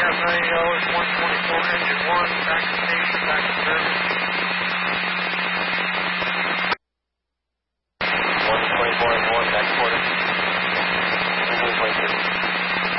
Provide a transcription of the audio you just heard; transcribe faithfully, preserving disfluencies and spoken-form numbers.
have ninety dollars, one twenty-four, engine one, back to station, back to service. one twenty-four and one, back to quarter. one twenty-six.